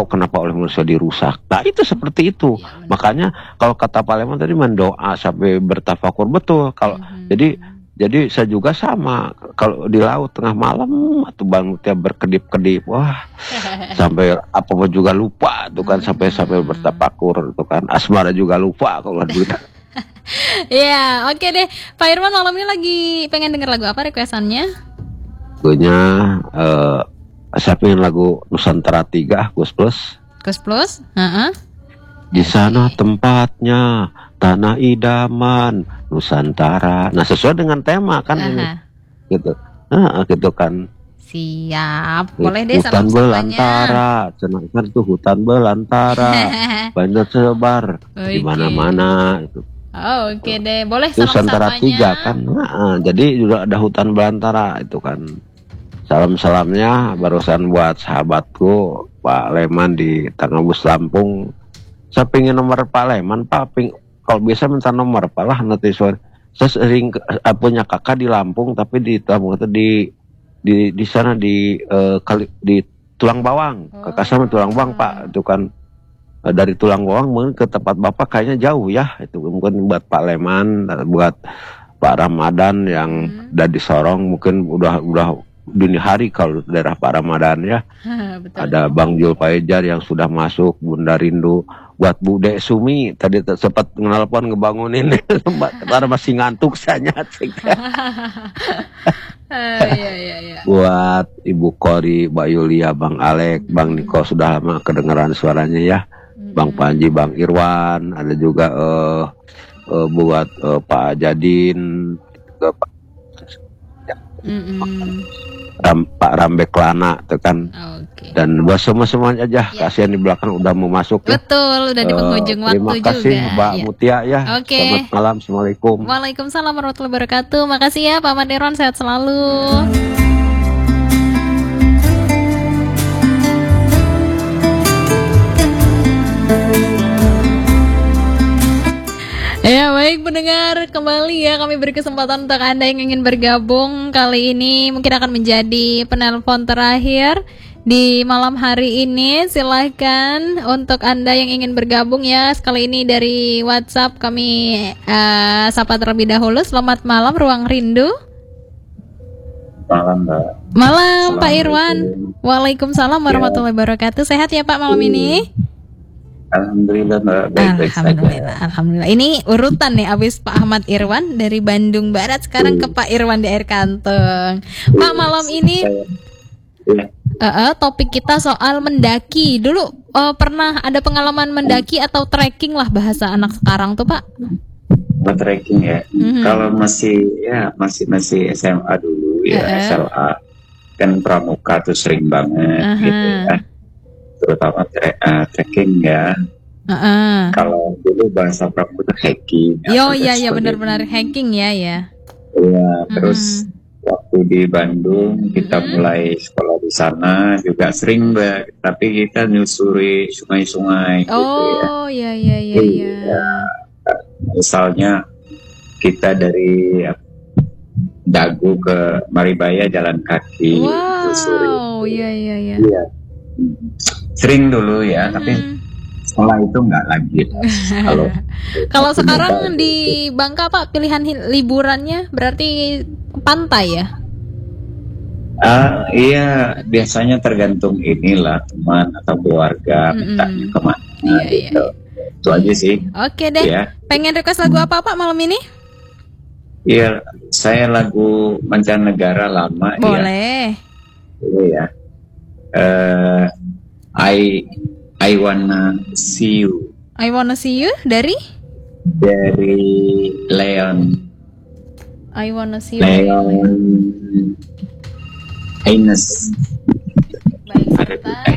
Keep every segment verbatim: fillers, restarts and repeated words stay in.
kok kenapa oleh manusia dirusak. Nah itu seperti itu. Ya, makanya kalau kata Pak Leman tadi mendoa sampai bertafakur betul. Kalau mm-hmm. jadi jadi saya juga sama. Kalau di laut tengah malam atau bangun tiap berkedip-kedip, wah sampai apa juga lupa tuh kan mm-hmm. sampai sampai bertafakur tuh kan. Asmara juga lupa kalau gitu. Iya, oke deh. Pak Irwan malam ini lagi pengen denger lagu apa requestannya? Lagunya uh, saya pengen lagu Nusantara tiga, Gus Plus. Gus Plus? Uh-huh. Di sana tempatnya tanah idaman Nusantara. Nah sesuai dengan tema kan uh-huh. ini, gitu. Nah gitu kan. Siap, boleh deh hutan belantara, cenah kan itu hutan belantara, banyak sebar okay. di mana-mana itu. Oh, oke okay deh, boleh itu Nusantara tiga kan. Nah, jadi juga ada hutan belantara itu kan. Salam-salamnya barusan buat sahabatku Pak Leman di Tangabus Lampung. Saya pengen nomor Pak Leman, Pak. Ping, kalau bisa minta nomor Pak lah nanti sore. Saya sering uh, punya kakak di Lampung, tapi di Lampung itu di di di sana di uh, kali di Tulang Bawang. Oh. Kakak sama Tulang Bawang Pak, itu kan uh, dari Tulang Bawang mungkin ke tempat Bapak kayaknya jauh ya. Itu mungkin buat Pak Leman, buat Pak Ramadan yang hmm. udah di Sorong mungkin udah udah dini hari kalau daerah Pak Ramadan ya. Betul. Ada Bang Jul Paejar yang sudah masuk, Bunda Rindu, buat Bu Dek Sumi tadi sempat ngelepon ngebangunin karena masih ngantuk saya cek. Uh, iya, iya, iya. Buat Ibu Kori, Mbak Yulia, Bang Alek, hmm. Bang Niko sudah lama kedengaran suaranya ya. Hmm. Bang Panji, Bang Irwan, ada juga uh, uh, buat uh, Pak Jadin, juga Pak hmm. Ram, Pak Rambe Klana, itu kan. Okay. Dan buat semua semuanya aja. Ya. Kasihan di belakang udah mau masuk. Betul, ya. Udah di penghujung uh, waktu juga. Terima kasih Mbak ya. Mutia ya. Okay. Selamat malam, assalamualaikum. Waalaikumsalam warahmatullahi wabarakatuh. Makasih ya Pak Mandiron, sehat selalu. Ya baik pendengar, kembali ya kami beri kesempatan untuk Anda yang ingin bergabung. Kali ini mungkin akan menjadi penelpon terakhir di malam hari ini. Silahkan untuk Anda yang ingin bergabung ya. Sekali ini dari WhatsApp kami uh, sapa terlebih dahulu. Selamat malam Ruang Rindu. Malam Mbak. Malam Pak Irwan. Waalaikumsalam warahmatullahi wabarakatuh. Sehat ya Pak malam ini? Alhamdulillah Mbak, baik-baik Alhamdulillah, saja. Alhamdulillah. Ini urutan nih, abis Pak Ahmad Irwan dari Bandung Barat, sekarang ke Pak Irwan di Air Kantong. Pak malam ini uh, uh, topik kita soal mendaki. Dulu uh, pernah ada pengalaman mendaki atau trekking lah bahasa anak sekarang tuh Pak? Oh, trekking ya. Mm-hmm. Kalau masih ya masih masih S M A dulu ya, uh-uh. S L A kan pramuka tuh sering banget uh-huh. gitu ya. Terutama tre- uh, trekking ya. Uh-uh. Kalau dulu bahasa pramuka hiking. Yo iya iya benar-benar hiking ya ya. Iya, terus uh-huh. waktu di Bandung kita uh-huh. mulai sekolah di sana juga sering Mbak, tapi kita nyusuri sungai-sungai oh, gitu ya. Oh iya iya iya iya. Ya. Misalnya kita dari Dagu ke Maribaya jalan kaki. Wow, nyusuri. Iya iya iya. Iya. Sering dulu ya, hmm. tapi setelah itu nggak lagi. Kalau kalau sekarang di Bangka Pak pilihan liburannya berarti pantai ya? Uh, iya, biasanya tergantung inilah teman atau keluarga mm-hmm. mintanya kemana iya, gitu. Iya. Itu aja sih. Oke deh. Ya. Pengen request lagu apa Pak malam ini? Iya, saya lagu mancanegara lama. Boleh. Iya ya. Uh, I I wanna see you. I wanna see you dari? Dari Leon. I wanna see you. Leon. Highness. Ada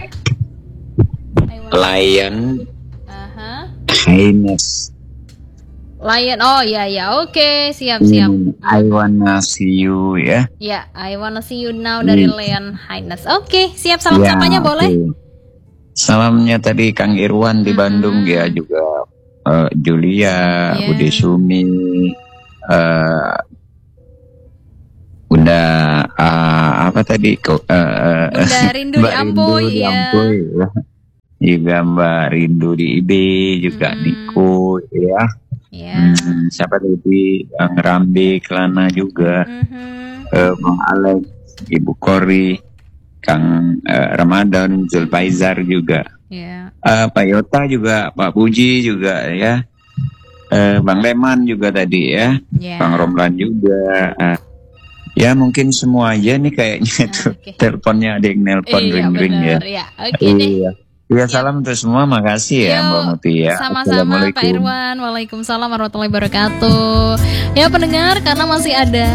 Lion. Aha. Highness. Lion. Oh ya ya. Oke, okay. siap siap. Hmm, I wanna see you ya. Ya, I wanna see you now dari hmm. Leon Highness. Oke, okay. siap salam ya, sapanya okay. boleh? Salamnya tadi Kang Irwan di Bandung hmm. ya juga uh, Julia, yeah. Budi Sumi, uh, Bunda uh, apa tadi? Uh, Bunda Rindu di Ampuy ya. juga Mbak Rindu di I B, juga hmm. Niko, ya. Yeah. Hmm, siapa tadi? Bang Rambi, Kelana juga, mm-hmm. uh, Bang Alex, Ibu Kori, Kang uh, Ramadan, Zulfaizar juga, yeah. uh, Pak Yota juga, Pak Puji juga, ya. Uh, Bang Leman juga tadi, ya. Yeah. Bang Romlan juga. Uh, ya mungkin semua aja nih kayaknya tuh okay. Teleponnya ada yang nelpon iya, ring-ring ya. ya. Oke okay, deh. Iya. Ya, salam untuk semua, makasih ya Mbak Muti ya. Sama-sama Pak Irwan, waalaikumsalam warahmatullahi wabarakatuh. Ya pendengar, karena masih ada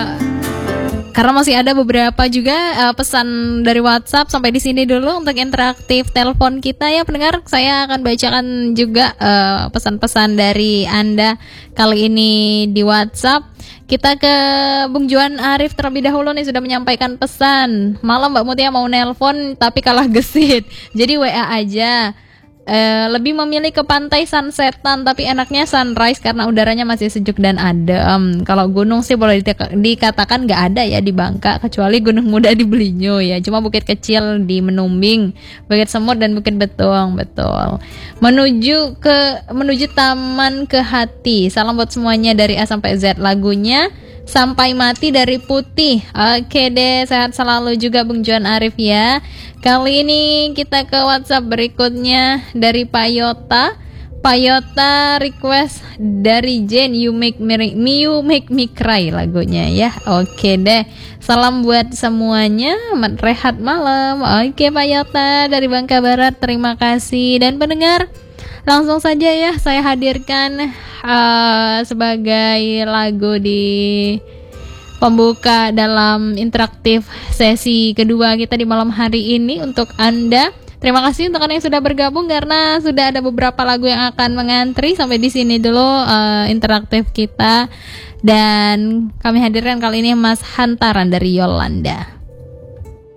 karena masih ada beberapa juga uh, pesan dari WhatsApp, sampai di sini dulu untuk interaktif telepon kita ya pendengar. Saya akan bacakan juga uh, pesan-pesan dari Anda kali ini di WhatsApp. Kita ke Bung Juan Arif terlebih dahulu nih, sudah menyampaikan pesan. Malam Mbak Mutia mau nelpon tapi kalah gesit, jadi W A aja. E, lebih memilih ke pantai sunsetan, tapi enaknya sunrise karena udaranya masih sejuk dan adem. Kalau gunung sih boleh dikatakan nggak ada ya di Bangka, kecuali Gunung Muda di Belinyo ya. Cuma bukit kecil di Menumbing, Bukit Semut dan Bukit Betuang, betul. Menuju ke menuju Taman Kehati. Salam buat semuanya dari A sampai Z. Lagunya Sampai Mati dari Putih. Oke deh, sehat selalu juga Bung Juan Arif ya. Kali ini kita ke WhatsApp berikutnya dari Pak Yota. Pak Yota request dari Jane, You Make Me, You Make Me Cry lagunya ya. Oke deh, salam buat semuanya, rehat malam. Oke Pak Yota dari Bangka Barat, terima kasih. Dan pendengar, langsung saja ya saya hadirkan uh, sebagai lagu di pembuka dalam interaktif sesi kedua kita di malam hari ini untuk Anda. Terima kasih untuk Anda yang sudah bergabung, karena sudah ada beberapa lagu yang akan mengantri. Sampai di sini dulu uh, interaktif kita, dan kami hadirkan kali ini Mas Hantaran dari Yolanda.